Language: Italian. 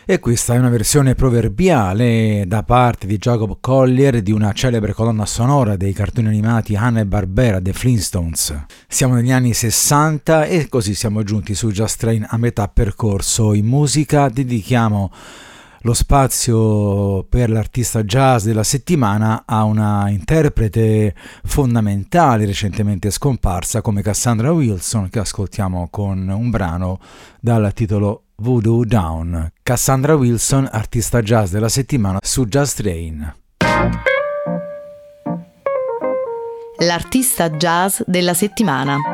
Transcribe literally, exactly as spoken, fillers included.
E questa è una versione proverbiale da parte di Jacob Collier di una celebre colonna sonora dei cartoni animati Hanna-Barbera, The Flintstones. Siamo negli anni sessanta e così siamo giunti su Just Train a metà percorso. In musica dedichiamo lo spazio per l'artista jazz della settimana a una interprete fondamentale recentemente scomparsa come Cassandra Wilson, che ascoltiamo con un brano dal titolo Voodoo Down. Cassandra Wilson, artista jazz della settimana su Just Train. L'artista jazz della settimana.